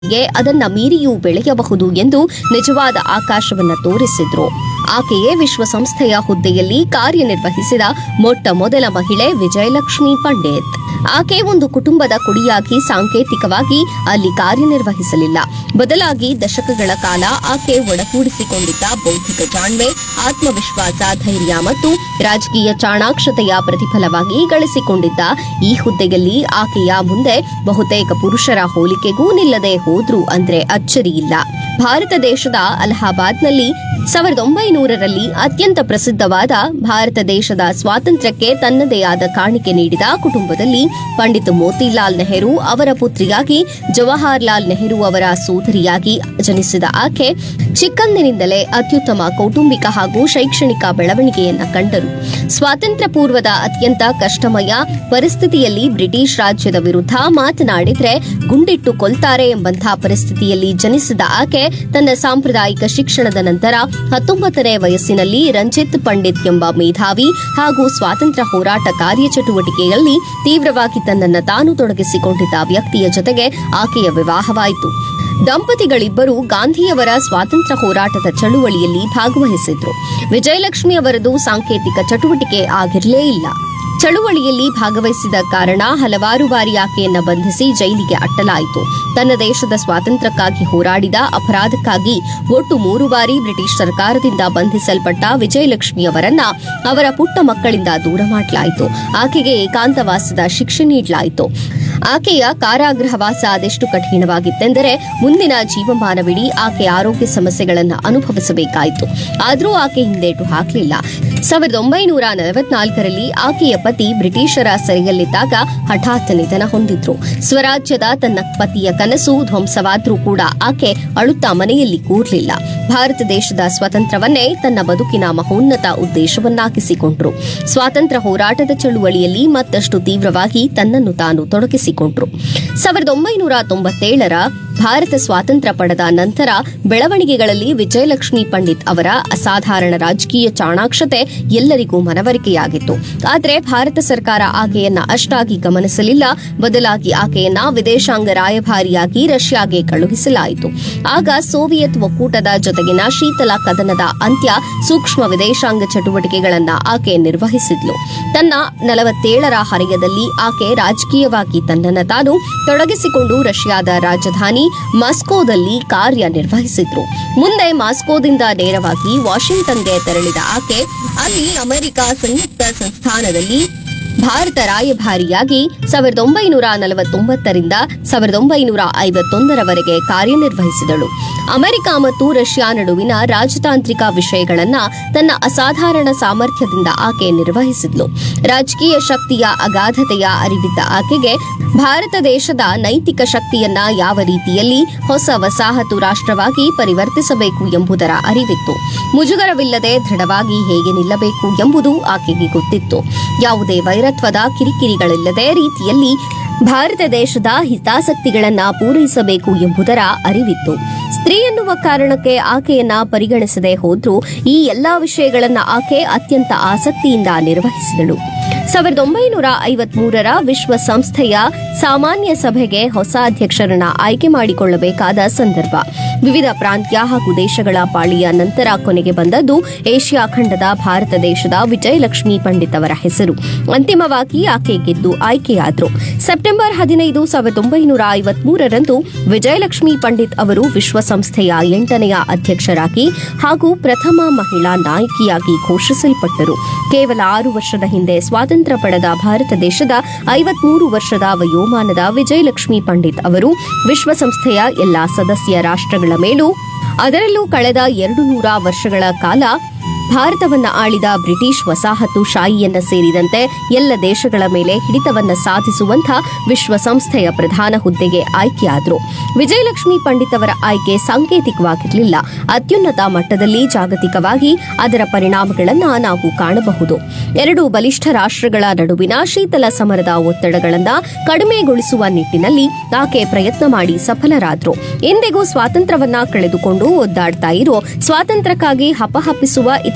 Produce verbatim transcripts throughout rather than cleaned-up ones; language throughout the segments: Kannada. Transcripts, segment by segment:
ಅದನ್ನ ಮೀರಿಯೂ ಬೆಳೆಯಬಹುದು ಎಂದು ನಿಜವಾದ ಆಕಾಶವನ್ನ ತೋರಿಸಿದ್ರು. ಆಕೆಯೇ ವಿಶ್ವಸಂಸ್ಥೆಯ ಹುದ್ದೆಯಲ್ಲಿ ಕಾರ್ಯನಿರ್ವಹಿಸಿದ ಮೊಟ್ಟ ಮೊದಲ ಮಹಿಳೆ ವಿಜಯಲಕ್ಷ್ಮಿ ಪಂಡಿತ್. ಆಕೆ ಒಂದು ಕುಟುಂಬದ ಕುಡಿಯಾಗಿ ಸಾಂಕೇತಿಕವಾಗಿ ಅಲ್ಲಿ ಕಾರ್ಯನಿರ್ವಹಿಸಲಿಲ್ಲ. ಬದಲಾಗಿ ದಶಕಗಳ ಕಾಲ ಆಕೆ ಒಳಗೂಡಿಸಿಕೊಂಡಿದ್ದ ಬೌದ್ಧಿಕ ಜಾಣ್ಮೆ, ಆತ್ಮವಿಶ್ವಾಸ, ಧೈರ್ಯ ಮತ್ತು ರಾಜಕೀಯ ಚಾಣಾಕ್ಷತೆಯ ಪ್ರತಿಫಲವಾಗಿ ಗಳಿಸಿಕೊಂಡಿದ್ದ ಈ ಹುದ್ದೆಯಲ್ಲಿ ಆಕೆಯ ಮುಂದೆ ಬಹುತೇಕ ಪುರುಷರ ಹೋಲಿಕೆಗೂ ನಿಲ್ಲದೆ ಹೋದ್ರು ಅಂದ್ರೆ ಅಚ್ಚರಿಯಿಲ್ಲ. ಭಾರತ ದೇಶದ ಅಲಹಾಬಾದ್ನಲ್ಲಿ ಸಾವಿರದ ಒಂಬೈನೂರರಲ್ಲಿ ಅತ್ಯಂತ ಪ್ರಸಿದ್ಧವಾದ ಭಾರತ ದೇಶದ ಸ್ವಾತಂತ್ರ್ಯಕ್ಕೆ ತನ್ನದೇ ಆದ ಕಾಣಿಕೆ ನೀಡಿದ ಕುಟುಂಬದಲ್ಲಿ ಪಂಡಿತ್ ಮೋತಿಲಾಲ್ ನೆಹರು ಅವರ ಪುತ್ರಿಯಾಗಿ ಜವಾಹರ್ಲಾಲ್ ನೆಹರು ಅವರ ಸೋದರಿಯಾಗಿ ಜನಿಸಿದ ಆಕೆ ಚಿಕ್ಕಂದಿನಿಂದಲೇ ಅತ್ಯುತ್ತಮ ಕೌಟುಂಬಿಕ ಹಾಗೂ ಶೈಕ್ಷಣಿಕ ಬೆಳವಣಿಗೆಯನ್ನ ಕಂಡರು. ಸ್ವಾತಂತ್ರ್ಯ ಪೂರ್ವದ ಅತ್ಯಂತ ಕಷ್ಟಮಯ ಪರಿಸ್ಥಿತಿಯಲ್ಲಿ ಬ್ರಿಟಿಷ್ ರಾಜ್ಯದ ವಿರುದ್ಧ ಮಾತನಾಡಿದ್ರೆ ಗುಂಡಿಟ್ಟು ಕೊಲ್ತಾರೆ ಎಂಬಂತಹ ಪರಿಸ್ಥಿತಿಯಲ್ಲಿ ಜನಿಸಿದ ಆಕೆ ತನ್ನ ಸಾಂಪ್ರದಾಯಿಕ ಶಿಕ್ಷಣದ ನಂತರ ಹತ್ತೊಂಬತ್ತನೇ ವಯಸ್ಸಿನಲ್ಲಿ ರಂಜಿತ್ ಪಂಡಿತ್ ಎಂಬ ಮೇಧಾವಿ ಹಾಗೂ ಸ್ವಾತಂತ್ರ್ಯ ಹೋರಾಟ ಕಾರ್ಯಚಟುವಟಿಕೆಯಲ್ಲಿ ತೀವ್ರವಾಗಿ ತನ್ನನ್ನು ತಾನು ತೊಡಗಿಸಿಕೊಂಡಿದ್ದ ವ್ಯಕ್ತಿಯ ಜೊತೆಗೆ ಆಕೆಯ ವಿವಾಹವಾಯಿತು. ದಂಪತಿಗಳಿಬ್ಬರು ಗಾಂಧಿಯವರ ಸ್ವಾತಂತ್ರ್ಯ ಹೋರಾಟದ ಚಳುವಳಿಯಲ್ಲಿ ಭಾಗವಹಿಸಿದ್ರು. ವಿಜಯಲಕ್ಷ್ಮಿ ಅವರದು ಸಾಂಕೇತಿಕ ಚಟುವಟಿಕೆ ಆಗಿರಲೇ ಇಲ್ಲ. ಚಳುವಳಿಯಲ್ಲಿ ಭಾಗವಹಿಸಿದ ಕಾರಣ ಹಲವಾರು ಬಾರಿ ಆಕೆಯನ್ನ ಬಂಧಿಸಿ ಜೈಲಿಗೆ ಅಟ್ಟಲಾಯಿತು. ತನ್ನ ದೇಶದ ಸ್ವಾತಂತ್ರ್ಯಕ್ಕಾಗಿ ಹೋರಾಡಿದ ಅಪರಾಧಕ್ಕಾಗಿ ಒಟ್ಟು ಮೂರು ಬಾರಿ ಬ್ರಿಟಿಷ್ ಸರ್ಕಾರದಿಂದ ಬಂಧಿಸಲ್ಪಟ್ಟ ವಿಜಯಲಕ್ಷ್ಮಿ ಅವರನ್ನ ಅವರ ಪುಟ್ಟ ಮಕ್ಕಳಿಂದ ದೂರ ಮಾಡಲಾಯಿತು. ಆಕೆಗೆ ಏಕಾಂತವಾಸದ ಶಿಕ್ಷೆ ನೀಡಲಾಯಿತು. ಆಕೆಯ ಕಾರಾಗೃಹವಾಸ ಅದೆಷ್ಟು ಕಠಿಣವಾಗಿತ್ತೆಂದರೆ ಮುಂದಿನ ಜೀವಮಾನವಿಡೀ ಆಕೆ ಆರೋಗ್ಯ ಸಮಸ್ಯೆಗಳನ್ನು ಅನುಭವಿಸಬೇಕಾಯಿತು. ಆದರೂ ಆಕೆ ಹಿಂದೇಟು ಹಾಕಲಿಲ್ಲ. ಸಾವಿರದ ಒಂಬೈನೂರ ನಲವತ್ನಾಲ್ಕರಲ್ಲಿ ಆಕೆಯ ಪತಿ ಬ್ರಿಟಿಷರ ಸೆರೆಯಲ್ಲಿದ್ದಾಗ ಹಠಾತ್ ನಿಧನ ಹೊಂದಿದ್ರು. ಸ್ವರಾಜ್ಯದ ತನ್ನ ಪತಿಯ ಕನಸು ಧ್ವಂಸವಾದ್ರೂ ಕೂಡ ಆಕೆ ಅಳುತ್ತಾ ಮನೆಯಲ್ಲಿ ಕೂರ್ಲಿಲ್ಲ. ಭಾರತ ದೇಶದ ಸ್ವಾತಂತ್ರ್ಯವನ್ನೇ ತನ್ನ ಬದುಕಿನ ಮಹೋನ್ನತ ಉದ್ದೇಶವನ್ನಾಗಿಸಿಕೊಂಡ್ರು. ಸ್ವಾತಂತ್ರ್ಯ ಹೋರಾಟದ ಚಳುವಳಿಯಲ್ಲಿ ಮತ್ತಷ್ಟು ತೀವ್ರವಾಗಿ ತನ್ನನ್ನು ತಾನು ತೊಡಗಿಸಿಕೊಂಡ್ರು. ಸಾವಿರದ ಒಂಬೈನೂರ ತೊಂಬತ್ತೇಳರ ಭಾರತ ಸ್ವಾತಂತ್ರ್ಯ ಪಡೆದ ನಂತರ ಬೆಳವಣಿಗೆಗಳಲ್ಲಿ ವಿಜಯಲಕ್ಷ್ಮಿ ಪಂಡಿತ್ ಅವರ ಅಸಾಧಾರಣ ರಾಜಕೀಯ ಚಾಣಾಕ್ಷತೆ ಎಲ್ಲರಿಗೂ ಮನವರಿಕೆಯಾಗಿತ್ತು. ಆದರೆ ಭಾರತ ಸರ್ಕಾರ ಆಕೆಯನ್ನ ಅಷ್ಟಾಗಿ ಗಮನಿಸಲಿಲ್ಲ. ಬದಲಾಗಿ ಆಕೆಯನ್ನ ವಿದೇಶಾಂಗ ರಾಯಭಾರಿಯಾಗಿ ರಷ್ಯಾಗೆ ಕಳುಹಿಸಲಾಯಿತು. ಆಗ ಸೋವಿಯತ್ ಒಕ್ಕೂಟದ ಜೊತೆಗಿನ ಶೀತಲ ಕದನದ ಅಂತ್ಯ, ಸೂಕ್ಷ್ಮ ವಿದೇಶಾಂಗ ಚಟುವಟಿಕೆಗಳನ್ನ ಆಕೆ ನಿರ್ವಹಿಸಿದ್ಲು. ತನ್ನ ನಲವತ್ತೇಳರ ಹರೆಯದಲ್ಲಿ ಆಕೆ ರಾಜಕೀಯವಾಗಿ ತನ್ನನ್ನು ತಾನು ತೊಡಗಿಸಿಕೊಂಡು ರಷ್ಯಾದ ರಾಜಧಾನಿ ಮಾಸ್ಕೋದಲ್ಲಿ ಕಾರ್ಯನಿರ್ವಹಿಸಿದ್ರು. ಮುಂದೆ ಮಾಸ್ಕೋದಿಂದ ನೇರವಾಗಿ ವಾಷಿಂಗ್ಟನ್ಗೆ ತೆರಳಿದ ಆಕೆ ಅಲ್ಲಿ ಅಮೆರಿಕ ಸಂಯುಕ್ತ ಸಂಸ್ಥಾನದಲ್ಲಿ ಭಾರತ ರಾಯಭಾರಿಯಾಗಿ ಸಾವಿರದ ಒಂಬೈನೂರ ನಲವತ್ತೊಂಬತ್ತರಿಂದ ಸಾವಿರದ ಒಂಬೈನೂರ ಐವತ್ತೊಂದರವರೆಗೆ ಕಾರ್ಯನಿರ್ವಹಿಸಿದಳು. ಅಮೆರಿಕ ಮತ್ತು ರಷ್ಯಾ ನಡುವಿನ ರಾಜತಾಂತ್ರಿಕ ವಿಷಯಗಳನ್ನ ತನ್ನ ಅಸಾಧಾರಣ ಸಾಮರ್ಥ್ಯದಿಂದ ಆಕೆ ನಿರ್ವಹಿಸಿದ್ಲು. ರಾಜಕೀಯ ಶಕ್ತಿಯ ಅಗಾಧತೆಯ ಅರಿವಿದ್ದ ಆಕೆಗೆ ಭಾರತ ದೇಶದ ನೈತಿಕ ಶಕ್ತಿಯನ್ನ ಯಾವ ರೀತಿಯಲ್ಲಿ ಹೊಸ ವಸಾಹತು ರಾಷ್ಟ್ರವಾಗಿ ಪರಿವರ್ತಿಸಬೇಕು ಎಂಬುದರ ಅರಿವಿತ್ತು. ಮುಜುಗರವಿಲ್ಲದೆ ದೃಢವಾಗಿ ಹೇಗೆ ನಿಲ್ಲಬೇಕು ಎಂಬುದು ಆಕೆಗೆ ಗೊತ್ತಿತ್ತು. ಯಾವುದೇ ವೈರತ್ವದ ಕಿರಿಕಿರಿಗಳಿಲ್ಲದೆ ರೀತಿಯಲ್ಲಿ ಭಾರತ ದೇಶದ ಹಿತಾಸಕ್ತಿಗಳನ್ನ ಪೂರೈಸಬೇಕು ಎಂಬುದರ ಅರಿವಿತ್ತು. ಸ್ತ್ರೀ ಎನ್ನುವ ಕಾರಣಕ್ಕೆ ಆಕೆಯನ್ನ ಪರಿಗಣಿಸದೆ ಹೋದ್ರೂ ಈ ಎಲ್ಲಾ ವಿಷಯಗಳನ್ನ ಆಕೆ ಅತ್ಯಂತ ಆಸಕ್ತಿಯಿಂದ ನಿರ್ವಹಿಸಿದಳು. ಸಾವಿರದ ಒಂಬೈನೂರ ಐವತ್ಮೂರರ ವಿಶ್ವಸಂಸ್ಥೆಯ ಸಾಮಾನ್ಯ ಸಭೆಗೆ ಹೊಸ ಅಧ್ಯಕ್ಷರನ್ನ ಆಯ್ಕೆ ಮಾಡಿಕೊಳ್ಳಬೇಕಾದ ಸಂದರ್ಭ. ವಿವಿಧ ಪ್ರಾಂತ್ಯ ಹಾಗೂ ದೇಶಗಳ ಪಾಳಿಯ ನಂತರ ಕೊನೆಗೆ ಬಂದದ್ದು ಏಷ್ಯಾ ಖಂಡದ ಭಾರತ ದೇಶದ ವಿಜಯಲಕ್ಷ್ಮಿ ಪಂಡಿತ್ ಅವರ ಹೆಸರು. ಅಂತಿಮವಾಗಿ ಆಕೆ ಗೆದ್ದು ಆಯ್ಕೆಯಾದರು. ಸೆಪ್ಟೆಂಬರ್ ಹದಿನೈದು ಸಾವಿರದ ಒಂಬೈನೂರ ಐವತ್ಮೂರರಂದು ವಿಜಯಲಕ್ಷ್ಮಿ ಪಂಡಿತ್ ಅವರು ವಿಶ್ವಸಂಸ್ಥೆಯ ಎಂಟನೆಯ ಅಧ್ಯಕ್ಷರಾಗಿ ಹಾಗೂ ಪ್ರಥಮ ಮಹಿಳಾ ನಾಯಕಿಯಾಗಿ ಘೋಷಿಸಲ್ಪಟ್ಟರು. ಕೇವಲ ಆರು ವರ್ಷದ ಹಿಂದೆ ಸ್ವಾತಂತ್ರ್ಯ ಪಡೆದ ಭಾರತ ದೇಶದ ಐವತ್ಮೂರು ವರ್ಷದ ವಯೋಮಾನದ ವಿಜಯಲಕ್ಷ್ಮಿ ಪಂಡಿತ್ ಅವರು ವಿಶ್ವಸಂಸ್ಥೆಯ ಎಲ್ಲಾ ಸದಸ್ಯ ರಾಷ್ಟ್ರಗಳ ಮೇಲೂ, ಅದರಲ್ಲೂ ಕಳೆದ ಎರಡು ನೂರ ವರ್ಷಗಳ ಕಾಲ ಭಾರತವನ್ನ ಆಳಿದ ಬ್ರಿಟಿಷ್ ವಸಾಹತು ಶಾಹಿಯನ್ನ ಸೇರಿದಂತೆ ಎಲ್ಲ ದೇಶಗಳ ಮೇಲೆ ಹಿಡಿತವನ್ನ ಸಾಧಿಸುವಂಥ ವಿಶ್ವಸಂಸ್ಥೆಯ ಪ್ರಧಾನ ಹುದ್ದೆಗೆ ಆಯ್ಕೆಯಾದರು. ವಿಜಯಲಕ್ಷ್ಮಿ ಪಂಡಿತ್ ಅವರ ಆಯ್ಕೆ ಸಾಂಕೇತಿಕವಾಗಿರಲಿಲ್ಲ. ಅತ್ಯುನ್ನತ ಮಟ್ಟದಲ್ಲಿ ಜಾಗತಿಕವಾಗಿ ಅದರ ಪರಿಣಾಮಗಳನ್ನ ನಾವು ಕಾಣಬಹುದು. ಎರಡು ಬಲಿಷ್ಠ ರಾಷ್ಟ್ರಗಳ ನಡುವಿನ ಶೀತಲ ಸಮರದ ಒತ್ತಡಗಳನ್ನ ಕಡಿಮೆಗೊಳಿಸುವ ನಿಟ್ಟಿನಲ್ಲಿ ಆಕೆ ಪ್ರಯತ್ನ ಮಾಡಿ ಸಫಲರಾದರು. ಎಂದಿಗೂ ಸ್ವಾತಂತ್ರ್ಯವನ್ನ ಕಳೆದುಕೊಂಡು ಒದ್ದಾಡ್ತಾ ಇರೋ, ಸ್ವಾತಂತ್ರ್ಯಕ್ಕಾಗಿ ಹಪಹಪಿಸುವ ಇತರ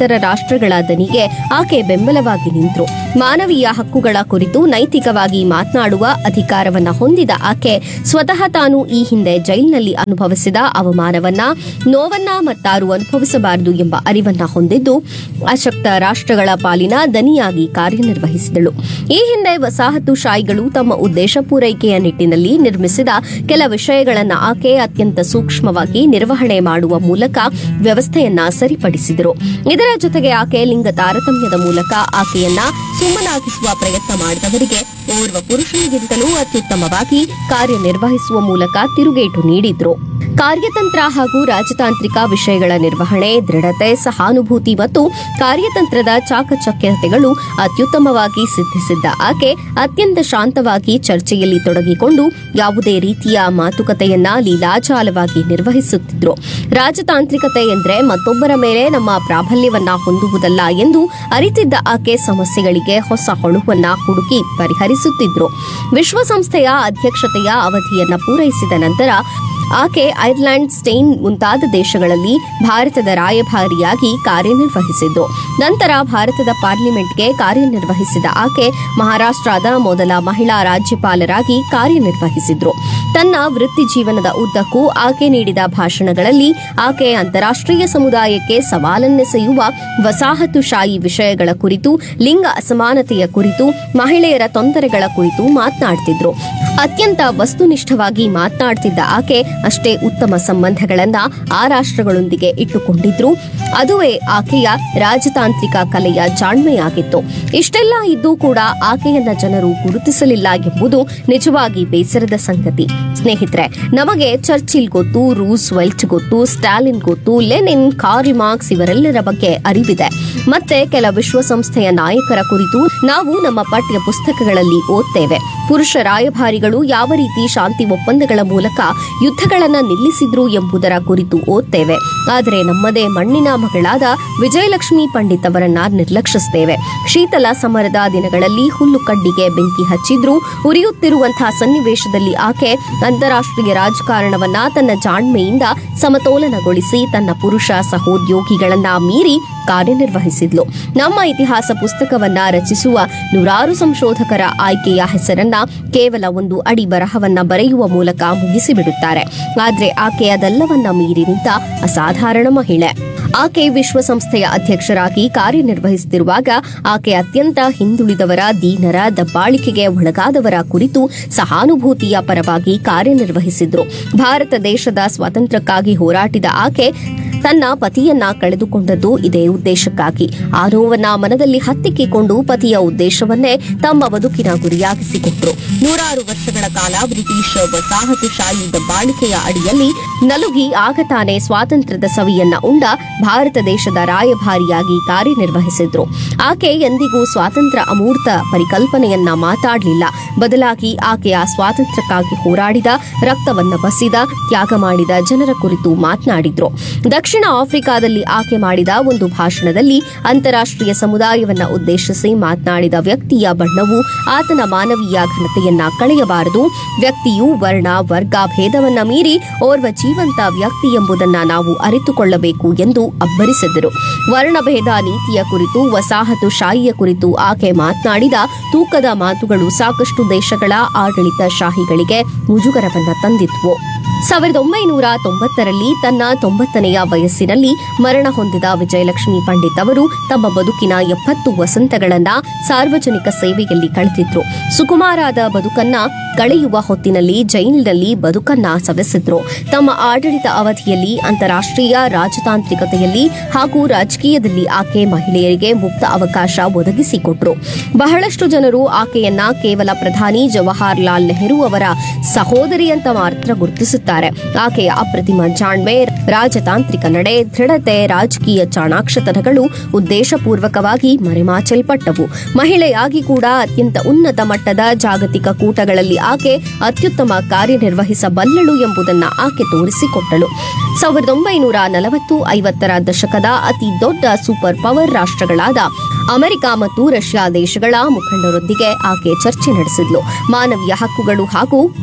ಇತರ ರಾಷ್ಟ್ರಗಳ ದನಿಗೆ ಆಕೆ ಬೆಂಬಲವಾಗಿ ನಿಂತರು. ಮಾನವೀಯ ಹಕ್ಕುಗಳ ಕುರಿತು ನೈತಿಕವಾಗಿ ಮಾತನಾಡುವ ಅಧಿಕಾರವನ್ನ ಹೊಂದಿದ ಆಕೆ ಸ್ವತಃ ತಾನು ಈ ಹಿಂದೆ ಜೈಲಿನಲ್ಲಿ ಅನುಭವಿಸಿದ ಅವಮಾನವನ್ನ, ನೋವನ್ನ ಮತ್ತಾರು ಅನುಭವಿಸಬಾರದು ಎಂಬ ಅರಿವನ್ನ ಹೊಂದಿದ್ದು ಅಶಕ್ತ ರಾಷ್ಟ್ರಗಳ ಪಾಲಿನ ದನಿಯಾಗಿ ಕಾರ್ಯನಿರ್ವಹಿಸಿದಳು. ಈ ಹಿಂದೆ ವಸಾಹತುಶಾಹಿಗಳು ತಮ್ಮ ಉದ್ದೇಶ ಪೂರೈಕೆಯ ನಿಟ್ಟಿನಲ್ಲಿ ನಿರ್ಮಿಸಿದ ಕೆಲ ವಿಷಯಗಳನ್ನು ಆಕೆ ಅತ್ಯಂತ ಸೂಕ್ಷ್ಮವಾಗಿ ನಿರ್ವಹಣೆ ಮಾಡುವ ಮೂಲಕ ವ್ಯವಸ್ಥೆಯನ್ನ ಸರಿಪಡಿಸಿದರು. ಇದರ ಜೊತೆಗೆ ಆಕೆ ಲಿಂಗ ತಾರತಮ್ಯದ ಮೂಲಕ ಆಕೆಯನ್ನ ಸುಮ್ಮನಾಗಿಸುವ ಪ್ರಯತ್ನ ಮಾಡಿದವರಿಗೆ ಓರ್ವ ಪುರುಷನಿಗಿಂತಲೂ ಅತ್ಯುತ್ತಮವಾಗಿ ಕಾರ್ಯನಿರ್ವಹಿಸುವ ಮೂಲಕ ತಿರುಗೇಟು ನೀಡಿದ್ರು. ಕಾರ್ಯತಂತ್ರ ಹಾಗೂ ರಾಜತಾಂತ್ರಿಕ ವಿಷಯಗಳ ನಿರ್ವಹಣೆ, ದೃಢತೆ, ಸಹಾನುಭೂತಿ ಮತ್ತು ಕಾರ್ಯತಂತ್ರದ ಚಾಕಚಕ್ಯತೆಗಳು ಅತ್ಯುತ್ತಮವಾಗಿ ಸಿದ್ಧಿಸಿದ್ದ ಆಕೆ ಅತ್ಯಂತ ಶಾಂತವಾಗಿ ಚರ್ಚೆಯಲ್ಲಿ ತೊಡಗಿಕೊಂಡು ಯಾವುದೇ ರೀತಿಯ ಮಾತುಕತೆಯನ್ನ ಲೀಲಾಜಾಲವಾಗಿ ನಿರ್ವಹಿಸುತ್ತಿದ್ರು. ರಾಜತಾಂತ್ರಿಕತೆ ಎಂದರೆ ಮತ್ತೊಬ್ಬರ ಮೇಲೆ ನಮ್ಮ ಪ್ರಾಬಲ್ಯವನ್ನ ಹೊಂದುವುದಲ್ಲ ಎಂದು ಅರಿತಿದ್ದ ಆಕೆ ಸಮಸ್ಯೆಗಳಿಗೆ ಹೊಸ ಹೊಳುವನ್ನ ಹುಡುಕಿ ಪರಿಹರಿಸುತ್ತಿದ್ರು. ವಿಶ್ವಸಂಸ್ಥೆಯ ಅಧ್ಯಕ್ಷತೆಯ ಅವಧಿಯನ್ನ ಪೂರೈಸಿದ ನಂತರ ಆಕೆ ಐರ್ಲೆಂಡ್, ಸ್ಪೇನ್ ಮುಂತಾದ ದೇಶಗಳಲ್ಲಿ ಭಾರತದ ರಾಯಭಾರಿಯಾಗಿ ಕಾರ್ಯನಿರ್ವಹಿಸಿದ್ರು. ನಂತರ ಭಾರತದ ಪಾರ್ಲಿಮೆಂಟ್ಗೆ ಕಾರ್ಯನಿರ್ವಹಿಸಿದ ಆಕೆ ಮಹಾರಾಷ್ಟ್ರದ ಮೊದಲ ಮಹಿಳಾ ರಾಜ್ಯಪಾಲರಾಗಿ ಕಾರ್ಯನಿರ್ವಹಿಸಿದ್ರು. ತನ್ನ ವೃತ್ತಿ ಜೀವನದ ಉದ್ದಕ್ಕೂ ಆಕೆ ನೀಡಿದ ಭಾಷಣಗಳಲ್ಲಿ ಆಕೆ ಅಂತಾರಾಷ್ಟ್ರೀಯ ಸಮುದಾಯಕ್ಕೆ ಸವಾಲನ್ನೆಸೆಯುವ ವಸಾಹತುಶಾಹಿ ವಿಷಯಗಳ ಕುರಿತು, ಲಿಂಗ ಅಸಮಾನತೆಯ ಕುರಿತು, ಮಹಿಳೆಯರ ತೊಂದರೆಗಳ ಕುರಿತು ಮಾತನಾಡ್ತಿದ್ರು. ಅತ್ಯಂತ ವಸ್ತುನಿಷ್ಠವಾಗಿ ಮಾತನಾಡ್ತಿದ್ದ ಆಕೆ ಅಷ್ಟೇ ಉತ್ತಮ ಸಂಬಂಧಗಳನ್ನ ಆ ರಾಷ್ಟ್ರಗಳೊಂದಿಗೆ ಇಟ್ಟುಕೊಂಡಿದ್ರು. ಅದುವೇ ಆಕೆಯ ರಾಜತಾಂತ್ರಿಕ ಕಲೆಯ ಜಾಣ್ಮೆಯಾಗಿತ್ತು. ಇಷ್ಟೆಲ್ಲ ಇದ್ದೂ ಕೂಡ ಆಕೆಯನ್ನ ಜನರು ಗುರುತಿಸಲಿಲ್ಲ ಎಂಬುದು ನಿಜವಾಗಿ ಬೇಸರದ ಸಂಗತಿ. ಸ್ನೇಹಿತರೆ, ನಮಗೆ ಚರ್ಚಿಲ್ ಗೊತ್ತು, ರೂಸ್ವೆಲ್ಟ್ ಗೊತ್ತು, ಸ್ಟಾಲಿನ್ ಗೊತ್ತು, ಲೆನಿನ್, ಕಾರ್ಲ್ ಮಾರ್ಕ್ಸ್ ಇವರೆಲ್ಲರ ಬಗ್ಗೆ ಅರಿವಿದೆ. ಮತ್ತೆ ಕೆಲ ವಿಶ್ವಸಂಸ್ಥೆಯ ನಾಯಕರ ಕುರಿತು ನಾವು ನಮ್ಮ ಪಠ್ಯ ಪುಸ್ತಕಗಳಲ್ಲಿ ಓದ್ತೇವೆ. ಪುರುಷ ರಾಯಭಾರಿಗಳು ಯಾವ ರೀತಿ ಶಾಂತಿ ಒಪ್ಪಂದಗಳ ಮೂಲಕ ಯುದ್ಧಗಳನ್ನು ನಿಲ್ಲಿಸಿದ್ರು ಎಂಬುದರ ಕುರಿತು ಓದ್ತೇವೆ. ಆದರೆ ನಮ್ಮದೇ ಮಣ್ಣಿನ ಮಗಳಾದ ವಿಜಯಲಕ್ಷ್ಮಿ ಪಂಡಿತ್ ಅವರನ್ನ ನಿರ್ಲಕ್ಷಿಸುತ್ತೇವೆ. ಶೀತಲ ಸಮರದ ದಿನಗಳಲ್ಲಿ ಹುಲ್ಲು ಕಡ್ಡಿಗೆ ಬೆಂಕಿ ಹಚ್ಚಿದ್ರು ಉರಿಯುತ್ತಿರುವಂತಹ ಸನ್ನಿವೇಶದಲ್ಲಿ ಆಕೆ ಅಂತಾರಾಷ್ಟ್ರೀಯ ರಾಜಕಾರಣವನ್ನ ತನ್ನ ಜಾಣ್ಮೆಯಿಂದ ಸಮತೋಲನಗೊಳಿಸಿ ತನ್ನ ಪುರುಷ ಸಹೋದ್ಯೋಗಿಗಳನ್ನ ಮೀರಿ ಕಾರ್ಯನಿರ್ವಹಿಸಿದ್ಲು. ನಮ್ಮ ಇತಿಹಾಸ ಪುಸ್ತಕವನ್ನ ರಚಿಸುವ ನೂರಾರು ಸಂಶೋಧಕರ ಆಯ್ಕೆಯ ಹೆಸರನ್ನ ಕೇವಲ ಒಂದು ಅಡಿ ಬರಹವನ್ನ ಬರೆಯುವ ಮೂಲಕ ಮುಗಿಸಿಬಿಡುತ್ತಾರೆ. ಆದ್ರೆ ಆಕೆ ಅದೆಲ್ಲವನ್ನ ಮೀರಿ ನಿಂತ ಅಸಾಧಾರಣ ಮಹಿಳೆ. ಆಕೆ ವಿಶ್ವಸಂಸ್ಥೆಯ ಅಧ್ಯಕ್ಷರಾಗಿ ಕಾರ್ಯನಿರ್ವಹಿಸುತ್ತಿರುವಾಗ ಆಕೆ ಅತ್ಯಂತ ಹಿಂದುಳಿದವರ, ದೀನರ, ದಬ್ಬಾಳಿಕೆಗೆ ಒಳಗಾದವರ ಕುರಿತು ಸಹಾನುಭೂತಿಯ ಪರವಾಗಿ ಕಾರ್ಯನಿರ್ವಹಿಸಿದ್ರು. ಭಾರತ ದೇಶದ ಸ್ವಾತಂತ್ರ್ಯಕ್ಕಾಗಿ ಹೋರಾಟಿದ ಆಕೆ ತನ್ನ ಪತಿಯನ್ನ ಕಳೆದುಕೊಂಡದ್ದು ಇದೇ ಉದ್ದೇಶಕ್ಕಾಗಿ. ಆ ನೋವನ್ನ ಮನದಲ್ಲಿ ಹತ್ತಿಕ್ಕಿಕೊಂಡು ಪತಿಯ ಉದ್ದೇಶವನ್ನೇ ತಮ್ಮ ಬದುಕಿನ ಗುರಿಯಾಗಿಸಿಕೊಂಡರು. ನೂರಾರು ವರ್ಷಗಳ ಕಾಲ ಬ್ರಿಟಿಷ್ ವಸಾಹತುಶಾಹಿ ದಬ್ಬಾಳಿಕೆಯ ಅಡಿಯಲ್ಲಿ ನಲುಗಿ ಆಗ ತಾನೇ ಸ್ವಾತಂತ್ರ್ಯದ ಸವಿಯನ್ನ ಉಂಡ ಭಾರತ ದೇಶದ ರಾಯಭಾರಿಯಾಗಿ ಕಾರ್ಯನಿರ್ವಹಿಸಿದ್ರು. ಆಕೆ ಎಂದಿಗೂ ಸ್ವಾತಂತ್ರ್ಯ ಅಮೂರ್ತ ಪರಿಕಲ್ಪನೆಯನ್ನ ಮಾತಾಡಲಿಲ್ಲ. ಬದಲಾಗಿ ಆಕೆಯ ಸ್ವಾತಂತ್ರ್ಯಕ್ಕಾಗಿ ಹೋರಾಡಿದ, ರಕ್ತವನ್ನ ಬಸಿದ, ತ್ಯಾಗ ಮಾಡಿದ ಜನರ ಕುರಿತು ಮಾತನಾಡಿದ್ರು. ದಕ್ಷಿಣ ಆಫ್ರಿಕಾದಲ್ಲಿ ಆಕೆ ಮಾಡಿದ ಒಂದು ಭಾಷಣದಲ್ಲಿ ಅಂತಾರಾಷ್ಟ್ರೀಯ ಸಮುದಾಯವನ್ನ ಉದ್ದೇಶಿಸಿ ಮಾತನಾಡಿದ ವ್ಯಕ್ತಿಯ ಬಣ್ಣವು ಆತನ ಮಾನವೀಯ ಘನತೆಯನ್ನ ಕಳೆಯಬಾರದು. ವ್ಯಕ್ತಿಯು ವರ್ಣ, ವರ್ಗ ಭೇದವನ್ನ ಮೀರಿ ಓರ್ವ ಜೀವಂತ ವ್ಯಕ್ತಿ ಎಂಬುದನ್ನ ನಾವು ಅರಿತುಕೊಳ್ಳಬೇಕು ಎಂದು ಅಬ್ಬರಿಸಿದರು. ವರ್ಣಭೇದ ನೀತಿಯ ಕುರಿತು, ವಸಾಹತುಶಾಹಿಯ ಕುರಿತು ಆಕೆ ಮಾತನಾಡಿದ ತೂಕದ ಮಾತುಗಳು ಸಾಕಷ್ಟು ದೇಶಗಳ ಆಡಳಿತಶಾಹಿಗಳಿಗೆ ಮುಜುಗರವನ್ನ ತಂದಿದ್ವು. ಸಾವಿರದ ಒಂಬೈನೂರ ತೊಂಬತ್ತರಲ್ಲಿ ತನ್ನ ತೊಂಬತ್ತನೆಯ ವಯಸ್ಸಿನಲ್ಲಿ ಮರಣ ಹೊಂದಿದ ವಿಜಯಲಕ್ಷ್ಮಿ ಪಂಡಿತ್ ಅವರು ತಮ್ಮ ಬದುಕಿನ ಎಪ್ಪತ್ತು ವಸಂತಗಳನ್ನ ಸಾರ್ವಜನಿಕ ಸೇವೆಯಲ್ಲಿ ಕಳೆದಿದ್ರು. ಸುಕುಮಾರಾದ ಬದುಕನ್ನ ಕಳೆಯುವ ಹೊತ್ತಿನಲ್ಲಿ ಜೈಲಿನಲ್ಲಿ ಬದುಕನ್ನ ಸವೆಸಿದ್ರು. ತಮ್ಮ ಆಡಳಿತ ಅವಧಿಯಲ್ಲಿ ಅಂತಾರಾಷ್ಟ್ರೀಯ ರಾಜತಾಂತ್ರಿಕತೆಯಲ್ಲಿ ಹಾಗೂ ರಾಜಕೀಯದಲ್ಲಿ ಆಕೆ ಮಹಿಳೆಯರಿಗೆ ಮುಕ್ತ ಅವಕಾಶ ಒದಗಿಸಿಕೊಟ್ರು. ಬಹಳಷ್ಟು ಜನರು ಆಕೆಯನ್ನ ಕೇವಲ ಪ್ರಧಾನಿ ಜವಾಹರ್ಲಾಲ್ ನೆಹರು ಅವರ ಸಹೋದರಿ ಅಂತ ಮಾತ್ರ ಗುರುತಿಸುತ್ತಾರೆ. ಆಕೆಯ ಅಪ್ರತಿಮ ಜಾಣ್ಮೆ, ರಾಜತಾಂತ್ರಿಕ ನಡೆ, ದೃಢತೆ, ರಾಜಕೀಯ ಚಾಣಾಕ್ಷತನಗಳು ಉದ್ದೇಶಪೂರ್ವಕವಾಗಿ ಮರೆಮಾಚಲ್ಪಟ್ಟವು. ಮಹಿಳೆಯಾಗಿ ಕೂಡ ಅತ್ಯಂತ ಉನ್ನತ ಮಟ್ಟದ ಜಾಗತಿಕ ಕೂಟಗಳಲ್ಲಿ ಆಕೆ ಅತ್ಯುತ್ತಮ ಕಾರ್ಯನಿರ್ವಹಿಸಬಲ್ಲಳು ಎಂಬುದನ್ನು ಆಕೆ ತೋರಿಸಿಕೊಟ್ಟಳು. ಸಾವಿರದ ಒಂಬೈನೂರ ನಲವತ್ತು ಐವತ್ತರ ದಶಕದ ಅತಿ ದೊಡ್ಡ ಸೂಪರ್ ಪವರ್ ರಾಷ್ಟ್ರಗಳಾದ ಅಮೆರಿಕ ಮತ್ತು ರಷ್ಯಾ ದೇಶಗಳ ಮುಖಂಡರೊಂದಿಗೆ ಆಕೆ ಚರ್ಚೆ ನಡೆಸಿದ್ಲು. ಮಾನವೀಯ ಹಕ್ಕುಗಳು ಹಾಗೂ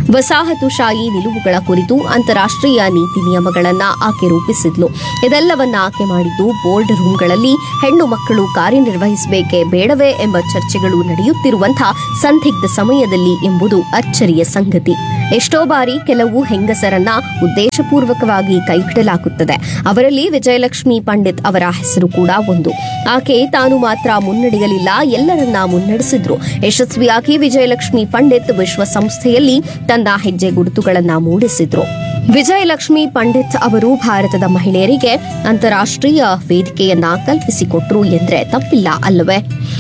ವಸಾಹತುಶಾಹಿ ನಿಲುವುಗಳ ಕುರಿತು ಅಂತಾರಾಷ್ಟ್ರೀಯ ನೀತಿ ನಿಯಮಗಳನ್ನ ಆಕೆ ರೂಪಿಸಿದ್ಲು. ಇದೆಲ್ಲವನ್ನ ಆಕೆ ಮಾಡಿದ್ದು ಬೋರ್ಡ್ ರೂಂಗಳಲ್ಲಿ ಹೆಣ್ಣು ಮಕ್ಕಳು ಕಾರ್ಯನಿರ್ವಹಿಸಬೇಕೇ ಬೇಡವೇ ಎಂಬ ಚರ್ಚೆಗಳು ನಡೆಯುತ್ತಿರುವಂತಹ ಸಂದಿಗ್ಧ ಸಮಯದಲ್ಲಿ ಎಂಬುದು ಅಚ್ಚರಿಯ ಸಂಗತಿ. ಎಷ್ಟೋ ಬಾರಿ ಕೆಲವು ಹೆಂಗಸರನ್ನ ಉದ್ದೇಶಪೂರ್ವಕವಾಗಿ ಕೈಬಿಡಲಾಗುತ್ತದೆ. ಅವರಲ್ಲಿ ವಿಜಯಲಕ್ಷ್ಮಿ ಪಂಡಿತ್ ಅವರ ಹೆಸರು ಕೂಡ ಒಂದು. ಆಕೆ ತಾನು ಮಾತ್ರ ಮುನ್ನಡೆಯಲಿಲ್ಲ, ಎಲ್ಲರನ್ನ ಮುನ್ನಡೆಸಿದ್ರು. ಯಶಸ್ವಿಯಾಗಿ ವಿಜಯಲಕ್ಷ್ಮಿ ಪಂಡಿತ್ ವಿಶ್ವಸಂಸ್ಥೆಯಲ್ಲಿ ತನ್ನ ಹೆಜ್ಜೆ ಗುರುತುಗಳನ್ನ ಮೂಡಿಸಿದ್ರು. ವಿಜಯಲಕ್ಷ್ಮಿ ಪಂಡಿತ್ ಅವರು ಭಾರತದ ಮಹಿಳೆಯರಿಗೆ ಅಂತಾರಾಷ್ಟ್ರೀಯ ವೇದಿಕೆಯನ್ನ ಕಲ್ಪಿಸಿಕೊಟ್ರು ಎಂದ್ರೆ ತಪ್ಪಿಲ್ಲ ಅಲ್ಲವೇ?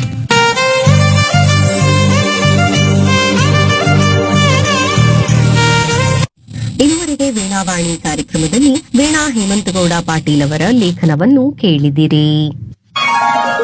ಇದುವರೆಗೆ ವೀಣಾವಾಣಿ ಕಾರ್ಯಕ್ರಮದಲ್ಲಿ ವೀಣಾ ಹೇಮಂತಗೌಡ ಪಾಟೀಲ್ ಅವರ ಲೇಖನವನ್ನು ಕೇಳಿದಿರಿ.